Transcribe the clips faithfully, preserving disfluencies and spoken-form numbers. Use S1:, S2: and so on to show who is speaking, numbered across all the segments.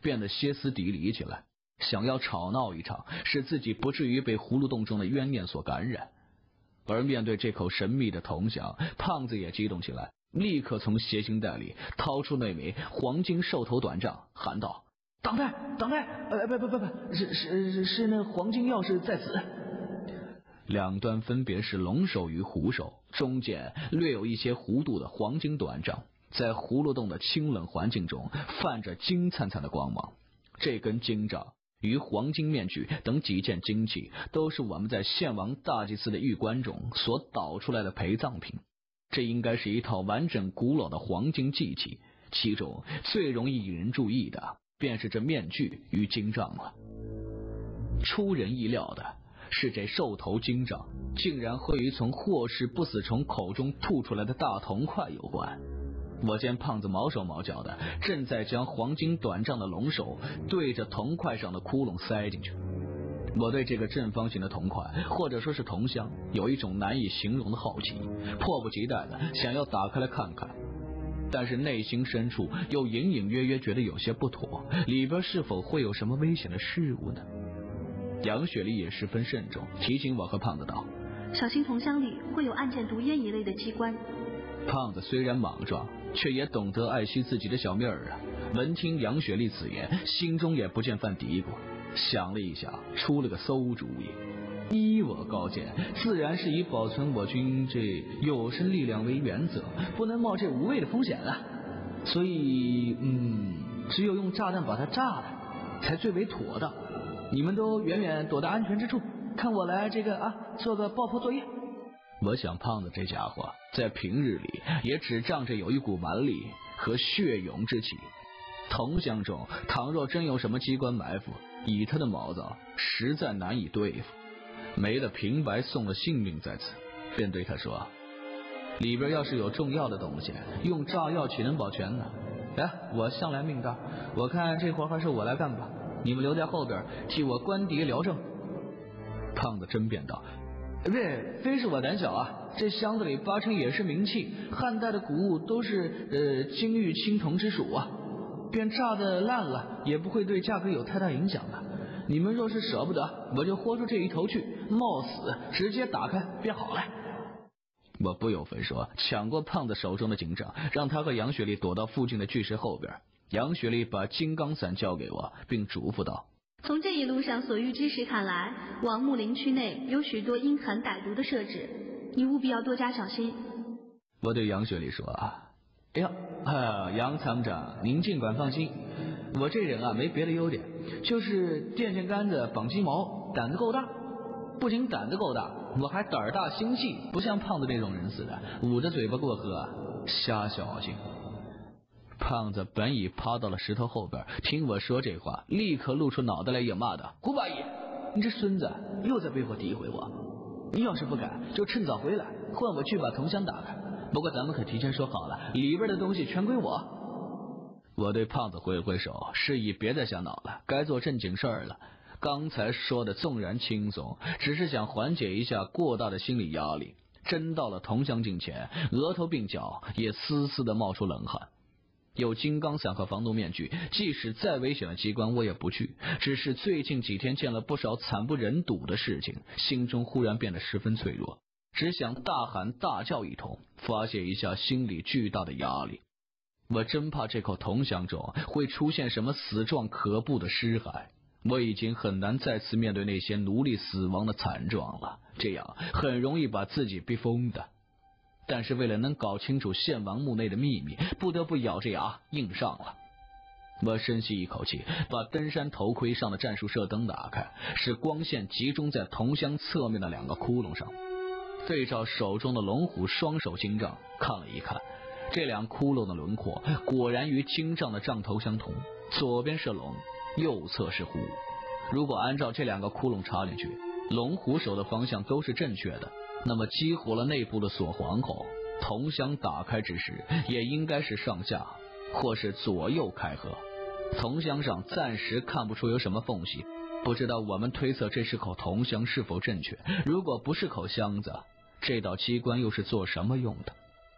S1: 变得歇斯底里起来，想要吵闹一场，使自己不至于被葫芦洞中的冤念所感染。而面对这口神秘的铜响，胖子也激动起来，立刻从斜心袋里掏出那枚黄金兽头短杖，喊道：党代党代，呃不不不不，是是是是那黄金钥匙在此。两端分别是龙首与虎首，中间略有一些弧度的黄金短杖，在葫芦洞的清冷环境中泛着金灿灿的光芒。这根金杖与黄金面具等几件金器，都是我们在献王大祭司的玉棺中所导出来的陪葬品。这应该是一套完整古老的黄金祭器，其中最容易引人注意的便是这面具与金杖了。出人意料的是，这兽头金杖竟然和与从霍氏不死虫口中吐出来的大铜块有关。我见胖子毛手毛脚的正在将黄金短杖的龙首对着铜块上的窟窿塞进去。我对这个正方形的铜块，或者说是铜箱，有一种难以形容的好奇，迫不及待的想要打开来看看。但是内心深处又隐隐约约觉得有些不妥，里边是否会有什么危险的事物呢？杨雪莉也十分慎重，提醒我和胖子道：
S2: 小心铜箱里会有暗箭毒烟一类的机关。
S1: 胖子虽然莽撞，却也懂得爱惜自己的小命儿啊。闻听杨雪莉此言，心中也不见犯嘀咕，想了一下，出了个馊主意。依我高见，自然是以保存我军这有生力量为原则，不能冒这无谓的风险啊。所以嗯，只有用炸弹把它炸了才最为妥当。你们都远远躲到安全之处，看我来这个啊做个爆破作业。我想胖子这家伙在平日里也只仗着有一股蛮力和血勇之气，铜箱中倘若真有什么机关埋伏，以他的毛子实在难以对付。没了平白送了性命在此，便对他说：里边要是有重要的东西，用炸药岂能保全呢？哎，我向来命大，我看这活还是我来干吧，你们留在后边替我官敌辽政。胖子争辩道：对，非是我胆小啊，这箱子里八成也是名器，汉代的古物都是呃金玉青铜之属啊，便炸的烂了也不会对价格有太大影响的。你们若是舍不得，我就豁出这一头去，冒死直接打开便好了。我不由分说抢过胖子手中的警杖，让他和杨雪莉躲到附近的巨石后边。杨雪莉把金刚伞交给我，并嘱咐道：
S2: 从这一路上所遇之事看来，往木林区内有许多阴狠歹毒的设置，你务必要多加小心。
S1: 我对杨雪莉说：哎呀、啊、杨参长您尽管放心，我这人啊没别的优点，就是电线杆子绑鸡毛，胆子够大。不仅胆子够大，我还胆大心细，不像胖子这种人似的捂着嘴巴过河，瞎小心。胖子本已趴到了石头后边，听我说这话，立刻露出脑袋来也骂道：胡八爷，你这孙子又在背后诋毁我，你要是不敢就趁早回来，换我去把铜箱打开，不过咱们可提前说好了，里边的东西全归我。我对胖子挥了挥手，示意别再瞎闹了，该做正经事儿了。刚才说的纵然轻松，只是想缓解一下过大的心理压力，真到了铜箱近前，额头鬓角也丝丝的冒出冷汗。有金刚伞和防毒面具，即使再危险的机关我也不去，只是最近几天见了不少惨不忍睹的事情，心中忽然变得十分脆弱，只想大喊大叫一通，发泄一下心里巨大的压力。我真怕这口铜箱中会出现什么死状可怖的尸骸，我已经很难再次面对那些奴隶死亡的惨状了，这样很容易把自己逼疯的。但是为了能搞清楚献王墓内的秘密，不得不咬着牙硬上了。我深吸一口气，把登山头盔上的战术射灯打开，使光线集中在铜箱侧面的两个窟窿上，对照手中的龙虎双手金杖看了一看，这两窟窿的轮廓果然与金杖的杖头相同，左边是龙，右侧是虎。如果按照这两个窟窿插进去，龙虎手的方向都是正确的，那么激活了内部的锁环后，铜箱打开之时也应该是上下或是左右开合。铜箱上暂时看不出有什么缝隙，不知道我们推测这是口铜箱是否正确，如果不是口箱子，这道机关又是做什么用的？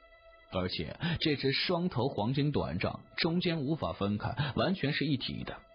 S1: 而且这只双头黄金短杖中间无法分开，完全是一体的，